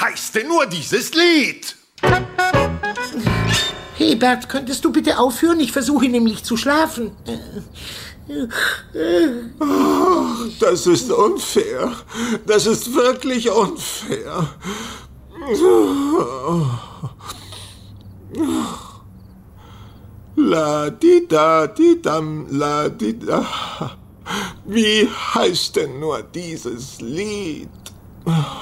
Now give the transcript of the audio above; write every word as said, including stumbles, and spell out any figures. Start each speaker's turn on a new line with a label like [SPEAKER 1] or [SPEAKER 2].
[SPEAKER 1] heißt denn nur dieses Lied?
[SPEAKER 2] Hebert, könntest du bitte aufhören? Ich versuche nämlich zu schlafen.
[SPEAKER 3] Das ist unfair. Das ist wirklich unfair. La di da di dam, la di da. Wie heißt denn nur dieses Lied?